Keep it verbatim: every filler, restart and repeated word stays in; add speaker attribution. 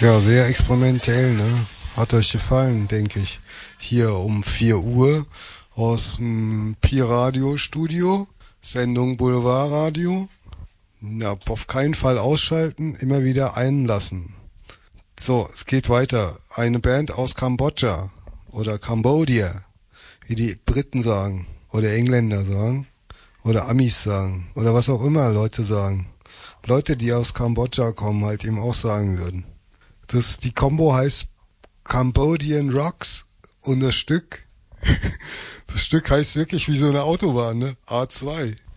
Speaker 1: Ja, sehr experimentell, ne? Hat euch gefallen, denke ich. Hier um vier Uhr aus dem Pi-Radio-Studio, Sendung Boulevardradio. Na, auf keinen Fall ausschalten, immer wieder einlassen. So, es geht weiter. Eine Band aus Kambodscha oder Cambodia, wie die Briten sagen oder Engländer sagen oder Amis sagen oder was auch immer Leute sagen. Leute, die aus Kambodscha kommen, halt eben auch sagen würden. Das, die Combo heißt Cambodian Rocks und das Stück, das Stück heißt wirklich wie so eine Autobahn, ne? A zwei.